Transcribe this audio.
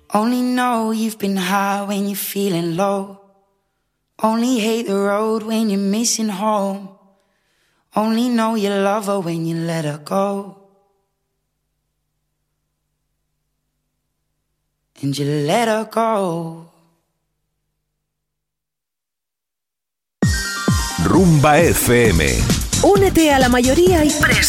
Only know you've been high when you're feeling low. Only hate the road when you're missing home. Only know you love her when you let her go. And you let her go. Rumba FM. Únete a la mayoría y